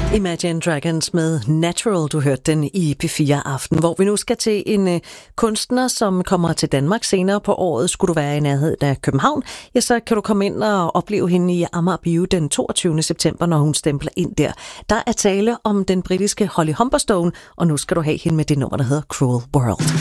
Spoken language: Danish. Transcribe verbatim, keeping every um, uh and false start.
Imagine Dragons med Natural, du hørte den i P fire Aften, hvor vi nu skal til en uh, kunstner, som kommer til Danmark senere på året. Skulle du være i nærheden af København, ja, så kan du komme ind og opleve hende i Amager Bio den toogtyvende september, når hun stempler ind der. Der er tale om den britiske Holly Humberstone, og nu skal du have hende med det nummer, der hedder Cruel World.